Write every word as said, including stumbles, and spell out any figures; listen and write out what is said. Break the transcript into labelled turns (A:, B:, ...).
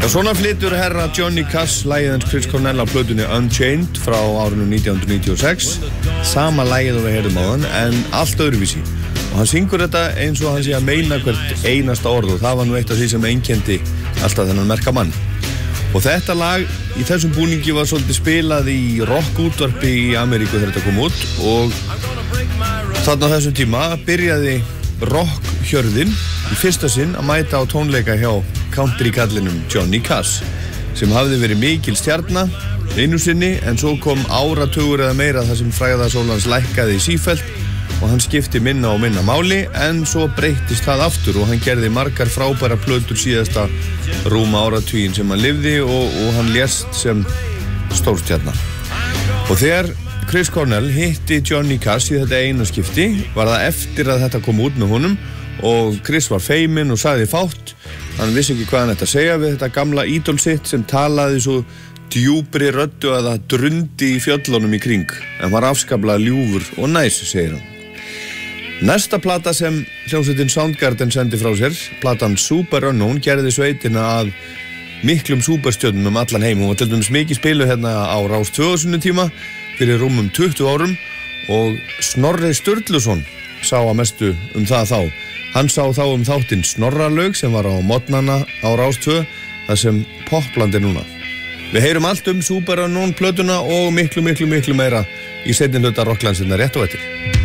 A: Og svona flytur herra Johnny Cash lagið hans Chris Cornell á plötunni Unchained frá árinu nítján hundruð níutíu og sex. Sama lagið og við heyrðum á hann, en allt öðruvísi. Og hann syngur þetta eins og hann sé að meina hvert einasta orð og það var nú eitt af því sem einkenndi alltaf þennan merka mann. Og þetta lag í þessum búningi var svolítið spilað í rockútvarpi í Ameríku þegar þetta kom út og þarna á þessum tíma byrjaði rockhjörðin í fyrsta sinn að mæta á tónleika hjá country-kallinum Johnny Cash sem hafði verið mikil stjarna einu sinni en svo kom áratugur eða meira þar sem frægðarsól hans lækkaði í sífellt og hann skipti minna og minna máli en svo breyttist það aftur og hann gerði margar frábæra plötur síðasta rúma áratuginn sem hann lifði og, og hann lést sem stórstjarna. Og þegar Chris Cornell hitti Johnny Cash í þetta einu skipti var það eftir að þetta kom út með honum og Chris var feiminn og sagði fátt. Hann vissi ekki hvað hann ætti að segja við þetta gamla ídol sitt sem talaði svo djúpri röddu að það drundi í fjöllunum í kring en var afskaplega ljúfur og næs, segir hann. Næsta plata sem hljómsveitin Soundgarden sendi frá sér, platan Super Unknown, gerði sveitina að miklum superstjörnum um allan heim. Hún var til dæmis mikið spiluð hérna á Rás tvö á sínum tíma fyrir rúmum tuttugu árum og Snorri Sturluson sá að mestu um það þá. Hann sá þá um þáttinn Snorralaug sem var á morgnana á Rás tvö, það sem Popland er núna. Við heyrum allt um Super Unknown plötuna og miklu, miklu, miklu meira í seinni hluta Rocklandsinnar rétt á eftir.